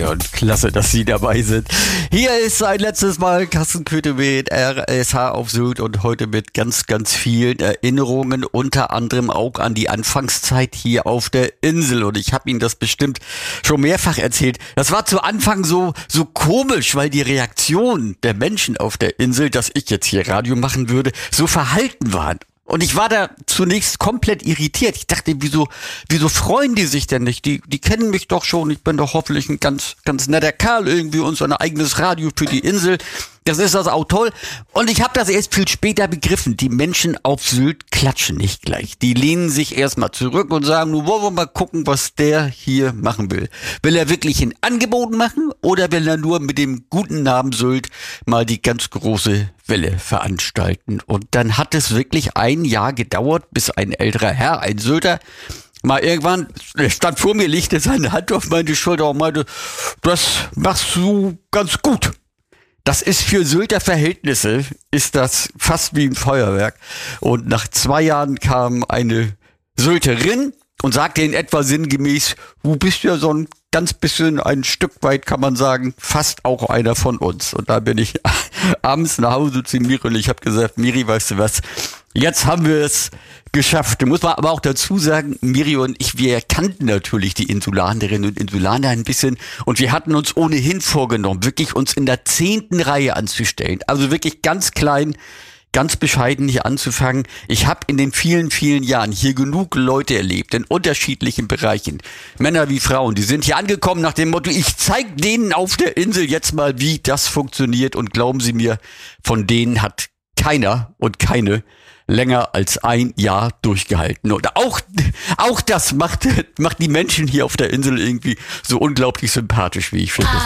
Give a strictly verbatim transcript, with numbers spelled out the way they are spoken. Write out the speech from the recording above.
Marion, klasse, dass Sie dabei sind. Hier ist ein letztes Mal Carsten Köthe mit R S H auf Sylt und heute mit ganz, ganz vielen Erinnerungen, unter anderem auch an die Anfangszeit hier auf der Insel. Und ich habe Ihnen das bestimmt schon mehrfach erzählt. Das war zu Anfang so, so komisch, weil die Reaktion der Menschen auf der Insel, dass ich jetzt hier Radio machen würde, so verhalten waren. Und ich war da zunächst komplett irritiert. Ich dachte, wieso, wieso freuen die sich denn nicht? Die, die kennen mich doch schon. Ich bin doch hoffentlich ein ganz, ganz netter Kerl irgendwie und so ein eigenes Radio für die Insel. Das ist das auch toll. Und ich habe das erst viel später begriffen. Die Menschen auf Sylt klatschen nicht gleich. Die lehnen sich erstmal zurück und sagen, nun wollen wir mal gucken, was der hier machen will. Will er wirklich ein Angebot machen oder will er nur mit dem guten Namen Sylt mal die ganz große Welle veranstalten? Und dann hat es wirklich ein Jahr gedauert, bis ein älterer Herr, ein Sylter, mal irgendwann, er stand vor mir, legte seine Hand auf meine Schulter und meinte, das machst du ganz gut. Das ist für Sylter Verhältnisse, ist das fast wie ein Feuerwerk. Und nach zwei Jahren kam eine Sylterin und sagte in etwa sinngemäß, du bist ja so ein ganz bisschen, ein Stück weit kann man sagen, fast auch einer von uns. Und da bin ich abends nach Hause zu Miri und ich habe gesagt, Miri, weißt du was, jetzt haben wir es geschafft. Da muss man aber auch dazu sagen, Miri und ich, wir kannten natürlich die Insulanerinnen und Insulaner ein bisschen und wir hatten uns ohnehin vorgenommen, wirklich uns in der zehnten Reihe anzustellen. Also wirklich ganz klein, ganz bescheiden hier anzufangen. Ich habe in den vielen, vielen Jahren hier genug Leute erlebt, in unterschiedlichen Bereichen, Männer wie Frauen, die sind hier angekommen nach dem Motto, ich zeig denen auf der Insel jetzt mal, wie das funktioniert und glauben Sie mir, von denen hat keiner und keine länger als ein Jahr durchgehalten. Und auch, auch das macht, macht die Menschen hier auf der Insel irgendwie so unglaublich sympathisch, wie ich finde.